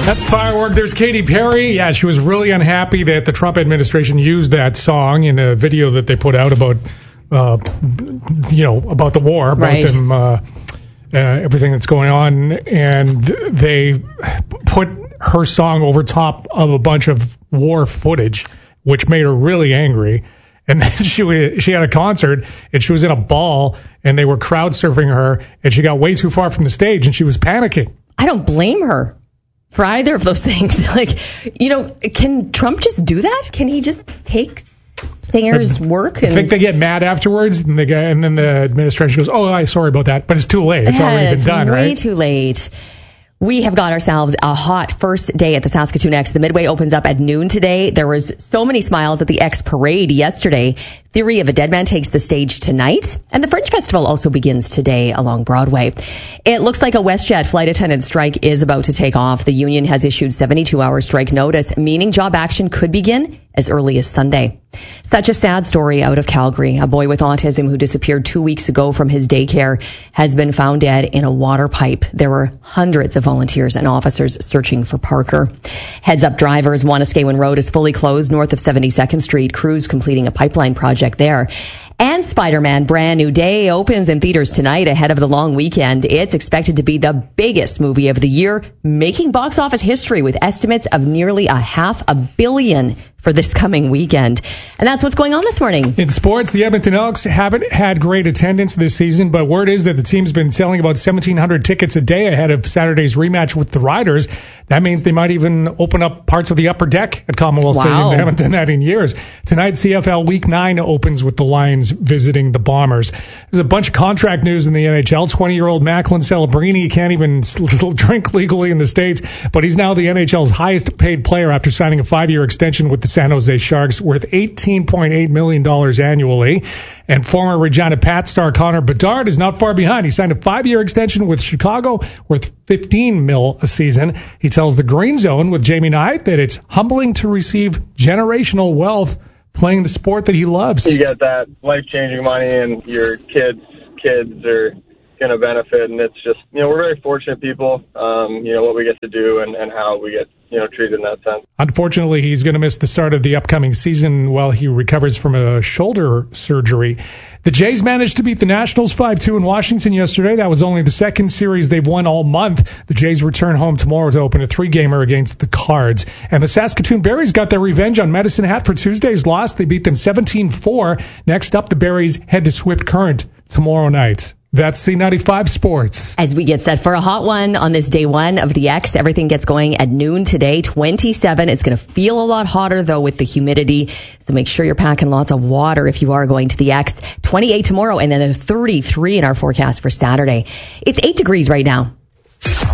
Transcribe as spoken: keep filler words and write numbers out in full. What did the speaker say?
That's Firework. There's Katy Perry. Yeah, she was really unhappy that the Trump administration used that song in a video that they put out about, uh, you know, about the war, about right. them, uh, uh, everything that's going on. And they put her song over top of a bunch of war footage, which made her really angry. And then she was, she had a concert, and she was in a ball, and they were crowd surfing her, and she got way too far from the stage, and she was panicking. I don't blame her for either of those things. Like, you know, can Trump just do that? Can he just take singers' work? And I think they get mad afterwards, and, they get, and then the administration goes, oh, I'm sorry about that. But it's too late. It's yeah, already been it's done, way right? way too late. We have got ourselves a hot first day at the Saskatoon X. The Midway opens up at noon today. There was so many smiles at the X parade yesterday. Theory of a Dead Man takes the stage tonight. And the Fringe Festival also begins today along Broadway. It looks like a WestJet flight attendant strike is about to take off. The union has issued seventy-two hour strike notice, meaning job action could begin as early as Sunday. Such a sad story out of Calgary. A boy with autism who disappeared two weeks ago from his daycare has been found dead in a water pipe. There were hundreds of volunteers and officers searching for Parker. Heads up drivers, Wanuskewin Road is fully closed north of seventy-second Street. Crews completing a pipeline project there. And Spider-Man Brand New Day opens in theaters tonight ahead of the long weekend. It's expected to be the biggest movie of the year, making box office history with estimates of nearly a half a billion for this coming weekend. And that's what's going on this morning. In sports, the Edmonton Elks haven't had great attendance this season, but word is that the team's been selling about seventeen hundred tickets a day ahead of Saturday's rematch with the Riders. That means they might even open up parts of the upper deck at Commonwealth Wow. Stadium. They haven't done that in years. Tonight, C F L Week nine opens with the Lions visiting the Bombers. There's a bunch of contract news in the N H L. twenty-year-old Macklin Celebrini can't even drink legally in the States, but he's now the N H L's highest paid player after signing a five-year extension with the San Jose Sharks worth eighteen point eight million dollars annually. And former Regina Pat star Connor Bedard is not far behind. He signed a five-year extension with Chicago worth fifteen mil a season. He tells the Green Zone with Jamie Knight that it's humbling to receive generational wealth playing the sport that he loves. You get that life-changing money, and your kids' kids are going to benefit, and it's just, you know, we're very fortunate people, um, you know, what we get to do and, and how we get, you know, treated in that sense. Unfortunately, he's going to miss the start of the upcoming season while he recovers from a shoulder surgery. The Jays managed to beat the Nationals five two in Washington yesterday. That was only the second series they've won all month. The Jays return home tomorrow to open a three-gamer against the Cards. And the Saskatoon Berries got their revenge on Medicine Hat for Tuesday's loss. They beat them seventeen four. Next up, the Berries head to Swift Current tomorrow night. That's C ninety-five Sports. As we get set for a hot one on this day one of the X, everything gets going at noon today, twenty-seven. It's going to feel a lot hotter, though, with the humidity. So make sure you're packing lots of water if you are going to the X. twenty-eight tomorrow, and then a thirty-three in our forecast for Saturday. It's eight degrees right now.